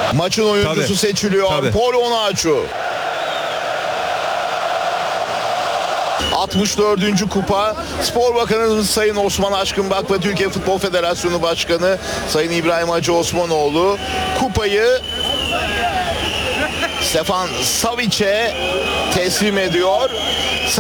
Maçın oyuncusu Tabii. seçiliyor. Tabii. Paul Onuachu. 64. Kupa. Spor Bakanımız Sayın Osman Aşkınbak ve Türkiye Futbol Federasyonu Başkanı Sayın İbrahim Hacı Osmanoğlu kupayı Stefan Savic'e teslim ediyor.